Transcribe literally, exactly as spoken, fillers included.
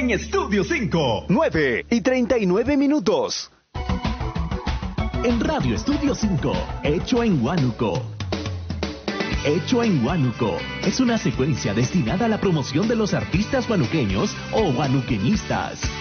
en Estudio cinco. nueve y treinta y nueve minutos. En Radio Estudio cinco, Hecho en Huánuco. Hecho en Huánuco es una secuencia destinada a la promoción de los artistas huanuqueños o huanuqueñistas.